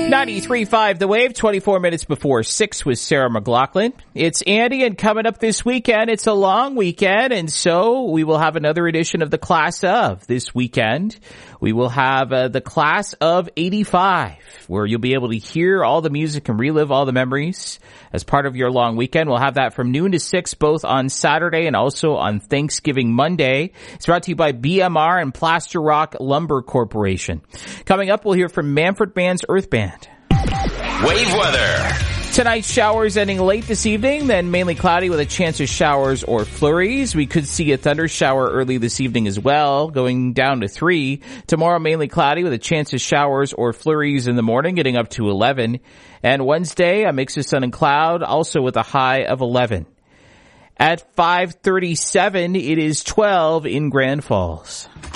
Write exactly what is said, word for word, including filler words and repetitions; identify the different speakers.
Speaker 1: ninety-three point five The Wave, twenty-four minutes before six with Sarah McLaughlin. It's Andy, and coming up this weekend, it's a long weekend, and so we will have another edition of the Class of this weekend. We will have uh, the Class of eighty-five, where you'll be able to hear all the music and relive all the memories as part of your long weekend. We'll have that from noon to six, both on Saturday and also on Thanksgiving Monday. It's brought to you by B M R and Plaster Rock Lumber Corporation. Coming up, we'll hear from Manfred Mann's Earth Band.
Speaker 2: Wave weather.
Speaker 1: Tonight's showers ending late this evening, then mainly cloudy with a chance of showers or flurries. We could see a thunder shower early this evening as well, going down to three. Tomorrow, mainly cloudy with a chance of showers or flurries in the morning, getting up to eleven. And Wednesday, a mix of sun and cloud, also with a high of eleven. At five thirty-seven, it is twelve in Grand Falls.